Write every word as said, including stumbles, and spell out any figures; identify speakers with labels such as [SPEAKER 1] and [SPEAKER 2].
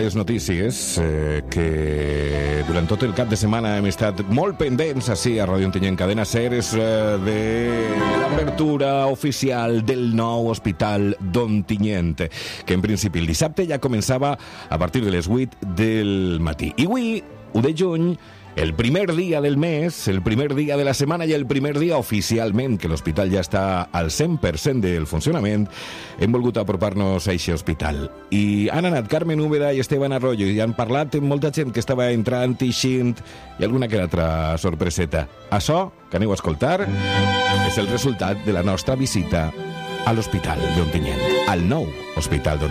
[SPEAKER 1] les notícies eh, que durant tot el cap de setmana hem estat molt pendents així a Ràdio Ontinyent Cadena Ser és eh, de l'apertura oficial del nou Hospital d'Ontinyent, que en principi el dissabte ja començava a partir de les vuit del matí. I avui, u de juny, el primer dia del mes, el primer dia de la setmana i el primer dia oficialment que l'hospital ja està al cent per cent del funcionament, hem volgut apropar-nos a aquest hospital. I han anat Carmen Úbeda i Esteban Arroyo i han parlat amb molta gent que estava entrant i eixint i alguna que altra sorpreseta. Això, que aneu a escoltar, és el resultat de la nostra visita a l'Hospital d'Ontinyent, al nou Hospital d'Ontinyent.